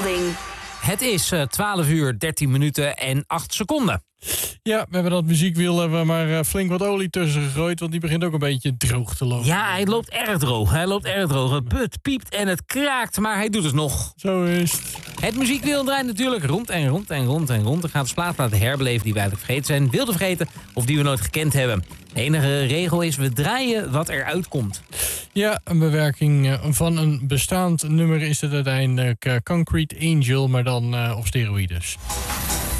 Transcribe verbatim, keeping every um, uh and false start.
melding. Het is uh, twaalf uur, dertien minuten en acht seconden. Ja, we hebben dat muziekwiel hebben we maar uh, flink wat olie tussen gegooid, want die begint ook een beetje droog te lopen. Ja, hij loopt erg droog. Hij loopt erg droog. Het but, piept en het kraakt, maar hij doet het nog. Zo is het. Het muziekwiel draait natuurlijk rond en rond en rond en rond. Er gaat de plaat laten herbeleven die wij eigenlijk vergeten zijn, wilden vergeten of die we nooit gekend hebben. De enige regel is, we draaien wat eruit komt. Ja, een bewerking van een bestaand nummer is het uiteindelijk uh, Concrete Angel, maar dan uh, op steroïdes.